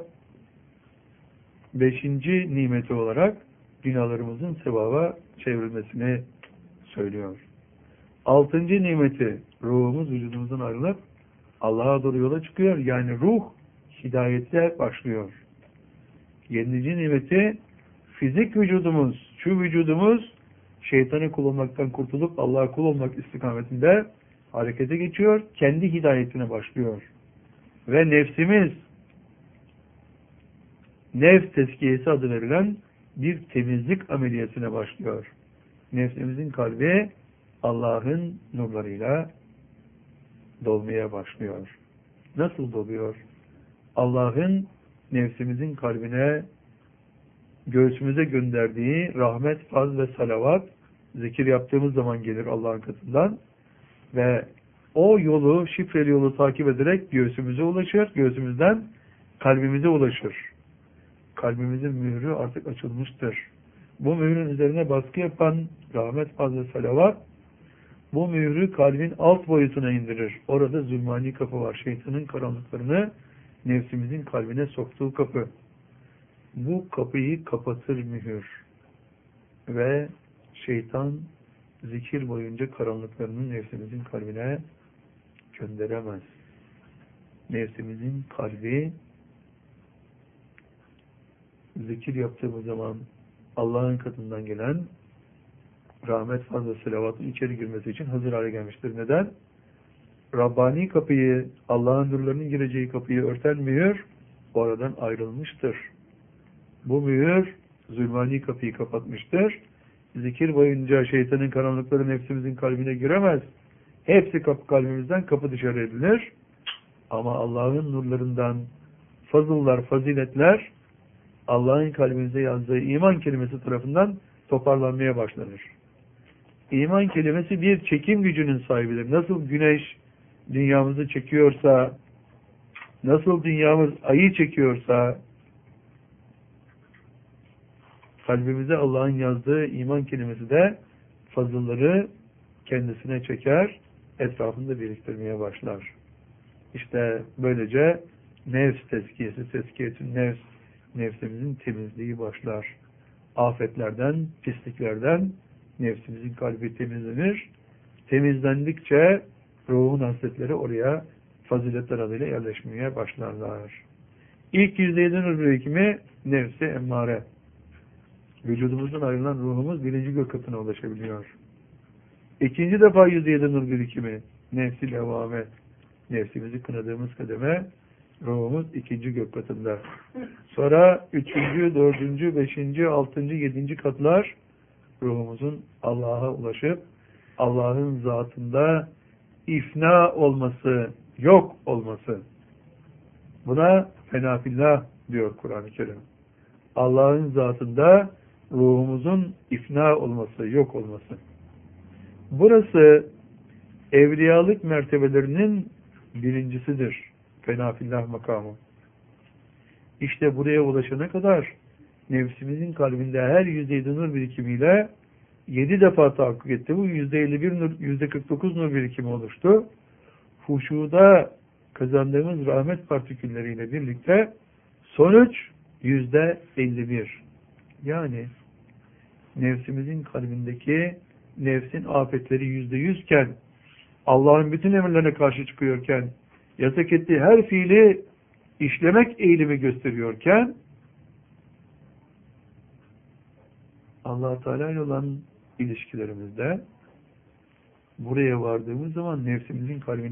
Speaker 2: 5. nimeti olarak günahlarımızın sevaba çevrilmesini söylüyor. 6. nimeti ruhumuz vücudumuzdan ayrılıp Allah'a doğru yola çıkıyor. Yani ruh hidayete başlıyor. 7. nimeti fizik vücudumuz, şu vücudumuz şeytanı kul olmaktan kurtulup Allah'a kul olmak istikametinde harekete geçiyor. Kendi hidayetine başlıyor. Ve nefsimiz nefs tezkiyesi adı verilen bir temizlik ameliyesine başlıyor. Nefsimizin kalbi Allah'ın nurlarıyla dolmaya başlıyor. Nasıl doluyor? Allah'ın nefsimizin kalbine, göğsümüze gönderdiği rahmet, faz ve salavat zikir yaptığımız zaman gelir Allah'ın katından ve o yolu, şifreli yolu takip ederek göğsümüze ulaşır, göğsümüzden kalbimize ulaşır. Kalbimizin mührü artık açılmıştır. Bu mührün üzerine baskı yapan rahmet, faz ve salavat bu mührü kalbin alt boyutuna indirir. Orada zulmani kapı var. Şeytanın karanlıklarını nefsimizin kalbine soktuğu kapı. Bu kapıyı kapatır mühür. Ve şeytan zikir boyunca karanlıklarını nefsimizin kalbine gönderemez. Nefsimizin kalbi zikir yaptığımız zaman Allah'ın katından gelen rahmet, fazla selavatın içeri girmesi için hazır hale gelmiştir. Neden? Rabbani kapıyı, Allah'ın nurlarının gireceği kapıyı örten mühür oradan ayrılmıştır. Bu mühür zulmani kapıyı kapatmıştır. Zikir boyunca şeytanın karanlıkları nefsimizin kalbine giremez. Hepsi kalbimizden kapı dışarı edilir. Ama Allah'ın nurlarından fazıllar, faziletler Allah'ın kalbimize yazdığı iman kelimesi tarafından toparlanmaya başlanır. İman kelimesi bir çekim gücünün sahibidir. Nasıl güneş dünyamızı çekiyorsa, nasıl dünyamız ayı çekiyorsa, kalbimize Allah'ın yazdığı iman kelimesi de fazılları kendisine çeker, etrafında biriktirmeye başlar. İşte böylece nefs tezkiyesi, tezkiyetün nefs, nefsimizin temizliği başlar. Afetlerden, pisliklerden nefsimizin kalbi temizlenir. Temizlendikçe ruhun hasletleri oraya faziletler adıyla yerleşmeye başlarlar. İlk %7 nur birikimi nefsi emmare. Vücudumuzdan ayrılan ruhumuz 1. gök katına ulaşabiliyor. İkinci defa %7 nur birikimi nefsi levame. Nefsimizi kınadığımız kademe ruhumuz 2. gök katında. Sonra 3., 4., 5., 6., 7. katlar ruhumuzun Allah'a ulaşıp Allah'ın zatında ifna olması, yok olması. Buna fenafillah diyor Kur'an-ı Kerim. Allah'ın zatında ruhumuzun ifna olması, yok olması. Burası evliyalık mertebelerinin birincisidir. Fenafillah makamı. İşte buraya ulaşana kadar nefsimizin kalbinde her %7 nur birikimiyle 7 defa tahakkuk etti. Bu %51 nur, %49 nur birikimi oluştu. Huşuda kazandığımız rahmet partikülleriyle birlikte sonuç %51. Yani nefsimizin kalbindeki nefsin afetleri %100 iken, Allah'ın bütün emirlerine karşı çıkıyorken, yasak ettiği her fiili işlemek eğilimi gösteriyorken, Allah Teala ile olan ilişkilerimizde buraya vardığımız zaman nefsimizin kalbine